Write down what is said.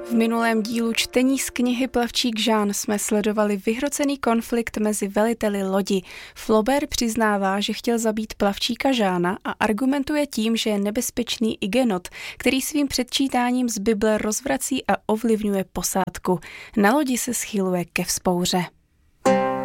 V minulém dílu čtení z knihy Plavčík Jean jsme sledovali vyhrocený konflikt mezi veliteli lodi. Flaubert přiznává, že chtěl zabít plavčíka Jeana a argumentuje tím, že je nebezpečný Huguenot, který svým předčítáním z Bible rozvrací a ovlivňuje posádku. Na lodi se schyluje ke vzpouře.